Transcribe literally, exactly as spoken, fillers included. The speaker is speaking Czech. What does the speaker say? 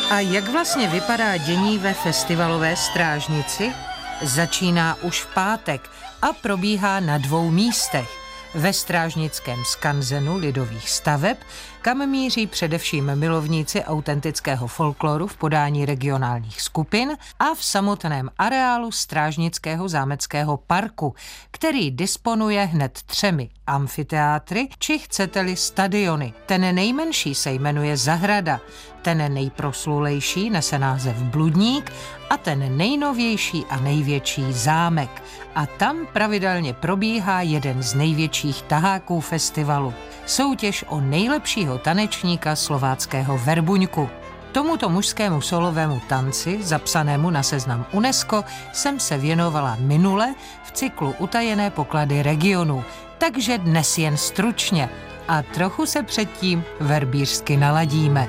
A jak vlastně vypadá dění ve festivalové Strážnici? Začíná už v pátek a probíhá na dvou místech. Ve strážnickém skanzenu lidových staveb, kam míří především milovníci autentického folkloru v podání regionálních skupin, a v samotném areálu Strážnického zámeckého parku, který disponuje hned třemi amfiteátry, či chcete-li stadiony. Ten nejmenší se jmenuje Zahrada, ten nejproslulejší nese název Bludník a ten nejnovější a největší Zámek. A tam pravidelně probíhá jeden z největších taháků festivalu. Soutěž o nejlepšího tanečníka slováckého Verbuňku. Tomuto mužskému solovému tanci, zapsanému na seznam UNESCO, jsem se věnovala minule v cyklu Utajené poklady regionu, takže dnes jen stručně a trochu se předtím verbířsky naladíme.